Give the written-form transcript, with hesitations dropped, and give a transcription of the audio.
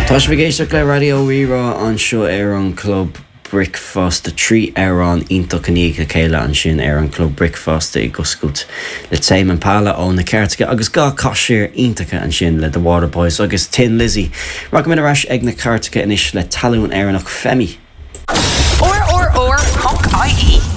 Tá sé bhgéisteach le radio Rírá an seo ar an club Brickfast de trí ar an intachaní a chéile an sin ar an club Brickfast i goscailt le téim an pála ó na ceirteacha agus gá caiisiir intacha an sin le The Waterboys agus Tin Lizzy. Ra go minic ag na ceirteacha inis le talún ar annach femi. Or, .ie